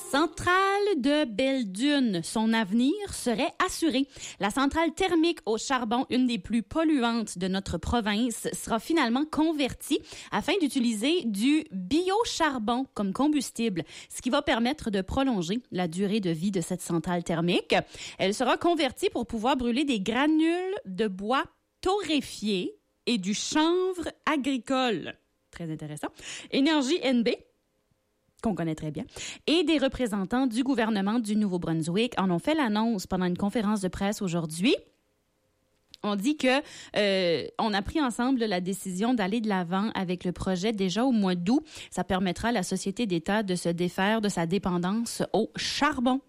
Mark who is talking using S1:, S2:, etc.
S1: Centrale de Belle-Dune, son avenir serait assuré. La centrale thermique au charbon, une des plus polluantes de notre province, sera finalement convertie afin d'utiliser du biocharbon comme combustible, ce qui va permettre de prolonger la durée de vie de cette centrale thermique. Elle sera convertie pour pouvoir brûler des granules de bois torréfiés et du chanvre agricole. Très intéressant. Énergie NB, qu'on connaît très bien, et des représentants du gouvernement du Nouveau-Brunswick en ont fait l'annonce pendant une conférence de presse aujourd'hui. On dit que on a pris ensemble la décision d'aller de l'avant avec le projet déjà au mois d'août. Ça permettra à la société d'État de se défaire de sa dépendance au charbon.